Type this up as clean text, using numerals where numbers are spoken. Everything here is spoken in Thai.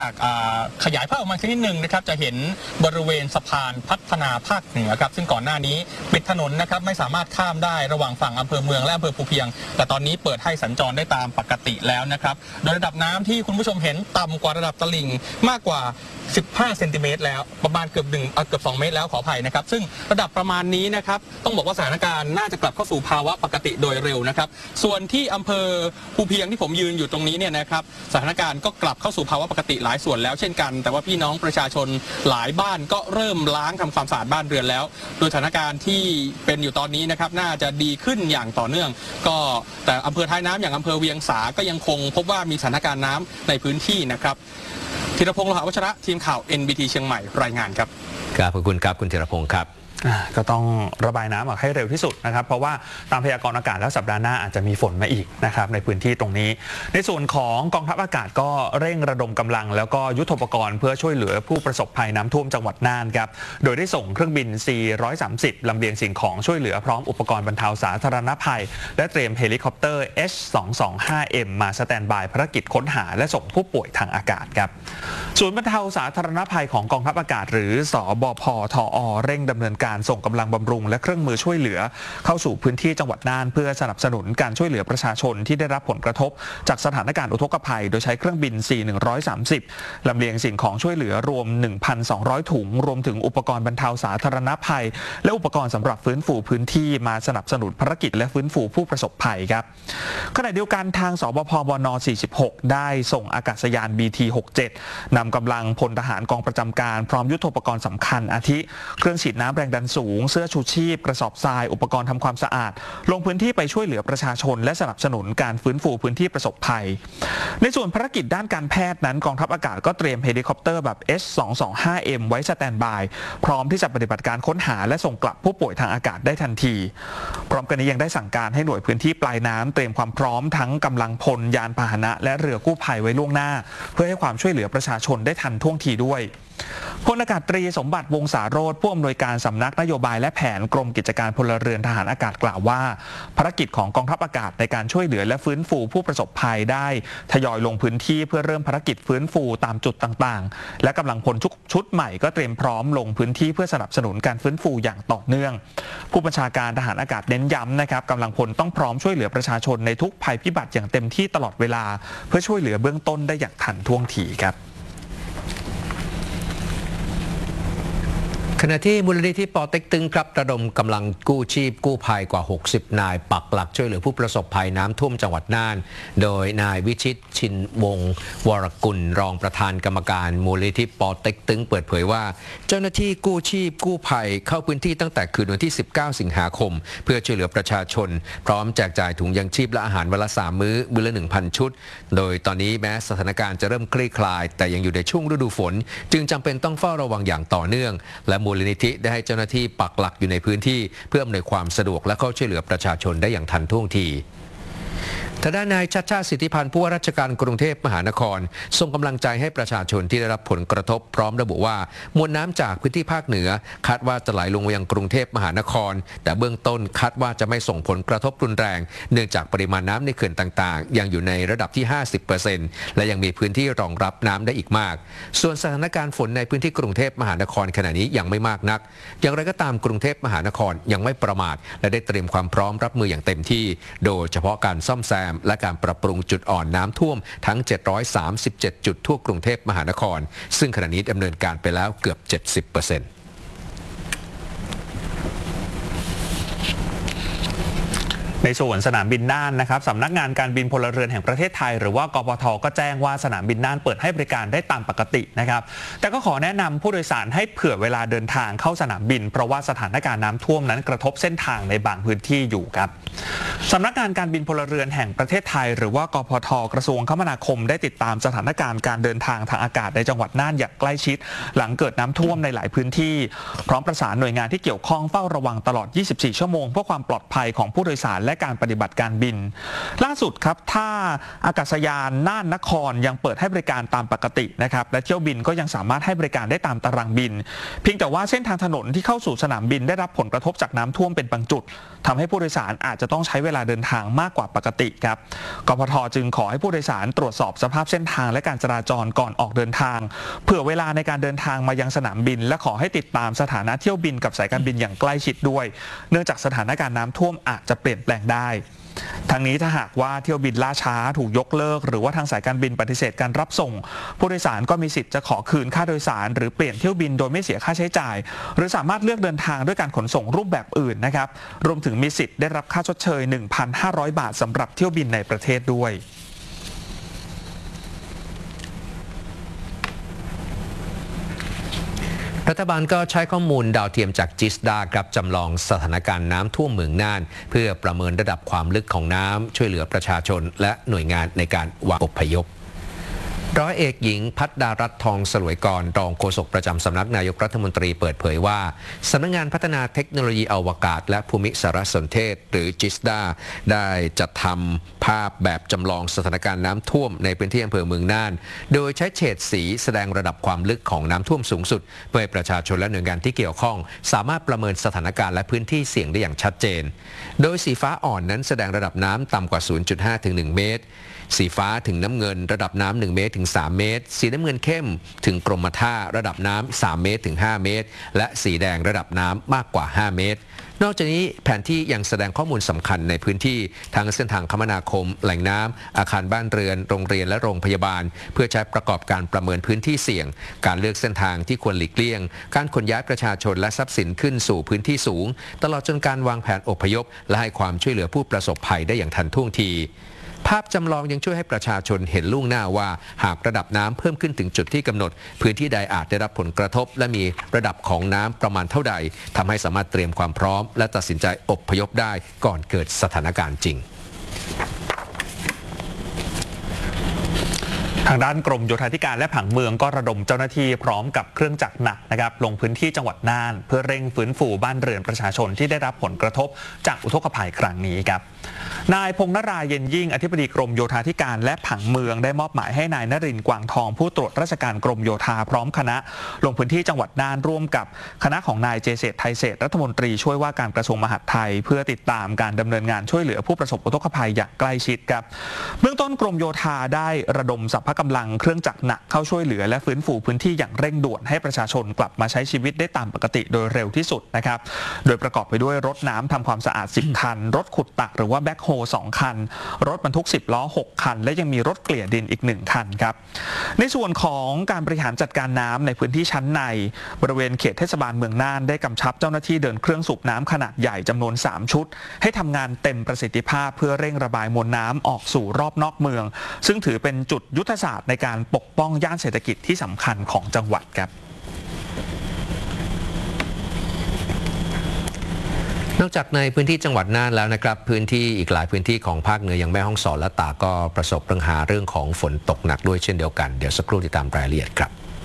ขยายภาพออกมานิดนึงนะครับจะเห็นบริเวณสะพานพัฒนาภาคเหนือครับซึ่งก่อนหน้านี้ปิดถนนนะครับไม่สามารถข้ามได้ระหว่างฝั่งอำเภอเมืองและอำเภอภูเพียงแต่ตอนนี้เปิดให้สัญจรได้ตามปกติแล้วนะครับโดยระดับน้ำที่คุณผู้ชมเห็นต่ำกว่าระดับตลิ่งมากกว่า15เซนติเมตรแล้วประมาณเกือบ2 เมตรแล้วขออภัยนะครับซึ่งระดับประมาณนี้นะครับต้องบอกว่าสถานการณ์น่าจะกลับเข้าสู่ภาวะปกติโดยเร็วนะครับส่วนที่อำเภอภูเพียงที่ผมยืนอยู่ตรงนี้เนี่ยนะครับสถานการณ์ก็กลับเข้าสู่ภาวะปกติหลายส่วนแล้วเช่นกันแต่ว่าพี่น้องประชาชนหลายบ้านก็เริ่มล้างทำความสะอาดบ้านเรือนแล้วโดยสถานการณ์ที่เป็นอยู่ตอนนี้นะครับน่าจะดีขึ้นอย่างต่อเนื่องก็แต่อำเภอท้ายน้ำอย่างอำเภอเวียงสาก็ยังคงพบว่ามีสถานการณ์น้ำในพื้นที่นะครับธีรพงษ์ โลหะวัชระทีมข่าว NBT เชียงใหม่รายงานครับขอบคุณครับคุณธีรพงษ์ครับก็ต้องระบายน้ำออกให้เร็วที่สุดนะครับเพราะว่าตามพยากรณ์อากาศแล้วสัปดาห์หน้าอาจจะมีฝนมาอีกนะครับในพื้นที่ตรงนี้ในส่วนของกองทัพอากาศก็เร่งระดมกำลังแล้วก็ยุทโธปกรณ์เพื่อช่วยเหลือผู้ประสบภัยน้ำท่วมจังหวัดน่านครับโดยได้ส่งเครื่องบิน C-130 ลำเลียงสิ่งของช่วยเหลือพร้อมอุปกรณ์บรรเทาสาธารณภัยและเตรียมเฮลิคอปเตอร์ H225M มาสแตนบายภารกิจค้นหาและส่งผู้ป่วยทางอากาศครับศูนย์บรรเทาสาธารณภัยของกองทัพอากาศหรือสบพทอเร่งดำเนินการส่งกำลังบำรุงและเครื่องมือช่วยเหลือเข้าสู่พื้นที่จังหวัดน่านเพื่อสนับสนุนการช่วยเหลือประชาชนที่ได้รับผลกระทบจากสถานการณ์อุทกภัยโดยใช้เครื่องบิน C-130 ลำเลียงสิ่งของช่วยเหลือรวม 1,200 ถุงรวมถึงอุปกรณ์บรรเทาสาธารณภัยและอุปกรณ์สำหรับฟื้นฟูพื้นที่มาสนับสนุนภารกิจและฟื้นฟูผู้ประสบภัยครับขณะเดียวกันทางสบพบน46ได้ส่งอากาศยาน BT67 นำกำลังพลทหารกองประจำการพร้อมยุทโธปกรณ์สำคัญอาทิเครื่องฉีดน้ำแรงดันสูงเสื้อชูชีพกระสอบทรายอุปกรณ์ทำความสะอาดลงพื้นที่ไปช่วยเหลือประชาชนและสนับสนุนการฟื้นฟูพื้นที่ประสบภัยในส่วนภารกิจด้านการแพทย์นั้นกองทัพอากาศก็เตรียมเฮลิคอปเตอร์แบบ H225M ไว้สแตนบายพร้อมที่จะปฏิบัติการค้นหาและส่งกลับผู้ป่วยทางอากาศได้ทันทีพร้อมกันนี้ยังได้สั่งการให้หน่วยพื้นที่ปลายน้ำเตรียมความพร้อมทั้งกำลังพลยานพาหนะและเรือกู้ภัยไว้ล่วงหน้าเพื่อให้ความช่วยเหลือประชาชนได้ทันท่วงทีด้วยพลอากาศตรีสมบัติวงศ์สาโรจน์ผู้อำนวยการสำนักนโยบายและแผนกรมกิจการพลเรือนทหารอากาศกล่าวว่าภารกิจของกองทัพอากาศในการช่วยเหลือและฟื้นฟูผู้ประสบภัยได้ทยอยลงพื้นที่เพื่อเริ่มภารกิจฟื้นฟูตามจุดต่างๆและกำลังพลชุดใหม่ก็เตรียมพร้อมลงพื้นที่เพื่อสนับสนุนการฟื้นฟูอย่างต่อเนื่องผู้บัญชาการทหารอากาศเน้นย้ำนะครับกำลังพลต้องพร้อมช่วยเหลือประชาชนในทุกภัยพิบัติอย่างเต็มที่ตลอดเวลาเพื่อช่วยเหลือเบื้องต้นได้อย่างทันท่วงทีครับขณะที่มูลนิธิปเต็กตึงครับระดมกำลังกู้ชีพกู้ภัยกว่า60นายปักหลักช่วยเหลือผู้ประสบภัยน้ำท่วมจังหวัดน่านโดยนายวิชิตชินวงศ์วรกุลรองประธานกรรมการมูลนิธิปเต็กตึงเปิดเผยว่าเจ้าหน้าที่กู้ชีพกู้ภัยเข้าพื้นที่ตั้งแต่คืนวันที่19สิงหาคมเพื่อช่วยเหลือประชาชนพร้อมแจกจ่ายถุงยังชีพและอาหารวันละ3 มื้อละ 1,000 ชุดโดยตอนนี้แม้สถานการณ์จะเริ่มคลี่คลายแต่ยังอยู่ในช่วงฤดูฝนจึงจำเป็นต้องเฝ้าระวังอย่างต่อเนื่องและมูลนิธิได้ให้เจ้าหน้าที่ปักหลักอยู่ในพื้นที่เพื่ออำนวยความสะดวกและเข้าช่วยเหลือประชาชนได้อย่างทันท่วงทีทางด้านนายชัชชาติสิทธิพันธ์ผู้ว่าราชการกรุงเทพมหานครส่งกำลังใจให้ประชาชนที่ได้รับผลกระทบพร้อมระบุว่ามวลน้ำจากพื้นที่ภาคเหนือคาดว่าจะไหลลงมายังกรุงเทพมหานครแต่เบื้องต้นคาดว่าจะไม่ส่งผลกระทบรุนแรงเนื่องจากปริมาณน้ำในเขื่อนต่างๆยังอยู่ในระดับที่ 50% และยังมีพื้นที่รองรับน้ำได้อีกมากส่วนสถานการณ์ฝนในพื้นที่กรุงเทพมหานครขณะนี้ยังไม่มากนักอย่างไรก็ตามกรุงเทพมหานครยังไม่ประมาทและได้เตรียมความพร้อมรับมืออย่างเต็มที่โดยเฉพาะการซ่อมแซมและการปรับปรุงจุดอ่อนน้ำท่วมทั้ง737จุดทั่วกรุงเทพมหานครซึ่งขณะนี้ดำเนินการไปแล้วเกือบ 70% ในส่วนสนามบินน่านนะครับสำนักงานการบินพลเรือนแห่งประเทศไทยหรือว่ากปท.ก็แจ้งว่าสนามบินน่านเปิดให้บริการได้ตามปกตินะครับแต่ก็ขอแนะนำผู้โดยสารให้เผื่อเวลาเดินทางเข้าสนามบินเพราะว่าสถานการณ์น้ำท่วมนั้นกระทบเส้นทางในบางพื้นที่อยู่ครับสำนักงานการบินพลเรือนแห่งประเทศไทยหรือว่ากปท.กระทรวงคมนาคมได้ติดตามสถานการณ์การเดินทางทางอากาศในจังหวัดน่านอย่างใกล้ชิดหลังเกิดน้ำท่วมในหลายพื้นที่พร้อมประสานหน่วยงานที่เกี่ยวข้องเฝ้าระวังตลอด 24 ชั่วโมงเพื่อความปลอดภัยของผู้โดยสารและและการปฏิบัติการบินล่าสุดครับท่าอากาศยานน่านนครยังเปิดให้บริการตามปกตินะครับและเที่ยวบินก็ยังสามารถให้บริการได้ตามตารางบินเพียงแต่ว่าเส้นทางถนนที่เข้าสู่สนามบินได้รับผลกระทบจากน้ำท่วมเป็นบางจุดทำให้ผู้โดยสารอาจจะต้องใช้เวลาเดินทางมากกว่าปกติครับกพท.จึงขอให้ผู้โดยสารตรวจสอบสภาพเส้นทางและการจราจรก่อนออกเดินทางเผื่อเวลาในการเดินทางมายังสนามบินและขอให้ติดตามสถานะเที่ยวบินกับสายการบินอย่างใกล้ชิดด้วยเนื่องจากสถานการณ์น้ำท่วมอาจจะเปลี่ยนแปลงได้ทั้งนี้ถ้าหากว่าเที่ยวบินล่าช้าถูกยกเลิกหรือว่าทางสายการบินปฏิเสธการรับส่งผู้โดยสารก็มีสิทธิ์จะขอคืนค่าโดยสารหรือเปลี่ยนเที่ยวบินโดยไม่เสียค่าใช้จ่ายหรือสามารถเลือกเดินทางด้วยการขนส่งรูปแบบอื่นนะครับรวมถึงมีสิทธิ์ได้รับค่าชดเชย 1,500 บาทสำหรับเที่ยวบินในประเทศด้วยรัฐบาลก็ใช้ข้อมูลดาวเทียมจากจิสดาครับจำลองสถานการณ์น้ำท่วมเมืองน่านเพื่อประเมินระดับความลึกของน้ำช่วยเหลือประชาชนและหน่วยงานในการวางอพยพร้อยเอกหญิงพัฒดารัตน์ทองสลวยกรรองโฆษกประจำสำนักนายกรัฐมนตรีเปิดเผยว่าสำนักงานพัฒนาเทคโนโลยีอวกาศและภูมิสารสนเทศหรือจิสดาได้จัดทำภาพแบบจำลองสถานการณ์น้ำท่วมในพื้นที่อำเภอเมืองน่านโดยใช้เฉดสีแสดงระดับความลึกของน้ำท่วมสูงสุดเพื่อให้ประชาชนและหน่วยงานที่เกี่ยวข้องสามารถประเมินสถานการณ์และพื้นที่เสี่ยงได้อย่างชัดเจนโดยสีฟ้าอ่อนนั้นแสดงระดับน้ำต่ำกว่า 0.5 ถึง 1 เมตรสีฟ้าถึงน้ำเงินระดับน้ำ1 เมตรถึง 3 เมตรสีน้ำเงินเข้มถึงกรมท่าระดับน้ำ3 เมตรถึง 5 เมตรและสีแดงระดับน้ำมากกว่า 5 เมตรนอกจากนี้แผนที่ยังแสดงข้อมูลสำคัญในพื้นที่ทั้งเส้นทางคมนาคมแหล่งน้ำอาคารบ้านเรือนโรงเรียนและโรงพยาบาลเพื่อใช้ประกอบการประเมินพื้นที่เสี่ยงการเลือกเส้นทางที่ควรหลีกเลี่ยงการขนย้ายประชาชนและทรัพย์สินขึ้นสู่พื้นที่สูงตลอดจนการวางแผนอพยพและให้ความช่วยเหลือผู้ประสบภัยได้อย่างทันท่วงทีภาพจำลองยังช่วยให้ประชาชนเห็นล่วงหน้าว่าหากระดับน้ำเพิ่มขึ้นถึงจุดที่กำหนดพื้นที่ใดอาจได้รับผลกระทบและมีระดับของน้ำประมาณเท่าใดทำให้สามารถเตรียมความพร้อมและตัดสินใจอพยพได้ก่อนเกิดสถานการณ์จริงทางด้านกรมโยธาธิการและผังเมืองก็ระดมเจ้าหน้าที่พร้อมกับเครื่องจักรหนักนะครับลงพื้นที่จังหวัดน่านเพื่อเร่งฟื้นฟูบ้านเรือนประชาชนที่ได้รับผลกระทบจากอุทกภัยครั้งนี้ครับนายพงษ์นราเย็นยิ่งอธิบดีกรมโยธาธิการและผังเมืองได้มอบหมายให้นายนรินทร์กวางทองผู้ตรวจราชการกรมโยธาพร้อมคณะลงพื้นที่จังหวัดน่านร่วมกับคณะของนายเจเษตรไทยเศรษฐ์รัฐมนตรีช่วยว่าการกระทรวงมหาดไทยเพื่อติดตามการดำเนินงานช่วยเหลือผู้ประสบอุทกภัยอย่างใกล้ชิดครับเบื้องต้นกรมโยธาได้ระดมสรรพกำลังเครื่องจักรหนักเข้าช่วยเหลือและฟื้นฟูพื้นที่อย่างเร่งด่วนให้ประชาชนกลับมาใช้ชีวิตได้ตามปกติโดยเร็วที่สุดนะครับโดยประกอบไปด้วยรถน้ำทำความสะอาด10คันรถขุดตักหรือว่าแบ็คโฮ2คันรถบรรทุก10ล้อ6คันและยังมีรถเกลี่ยดินอีก1คันครับในส่วนของการบริหารจัดการน้ำในพื้นที่ชั้นในบริเวณเขตเทศบาลเมืองน่านได้กำชับเจ้าหน้าที่เดินเครื่องสูบน้ำขนาดใหญ่จำนวน3ชุดให้ทำงานเต็มประสิทธิภาพเพื่อเร่งระบายมวลน้ำออกสู่รอบนอกเมืองซึ่งถือเป็นจุดยุทธศาสตร์ในการปกป้องย่านเศรษฐกิจที่สำคัญของจังหวัดครับนอกจากในพื้นที่จังหวัดน่านแล้วนะครับพื้นที่อีกหลายพื้นที่ของภาคเหนืออย่างแม่ฮ่องสอนและตากก็ประสบปัญหาเรื่องของฝนตกหนักด้วยเช่นเดียวกันเดี๋ยวสักครู่ติดตามรายละเอียดครับ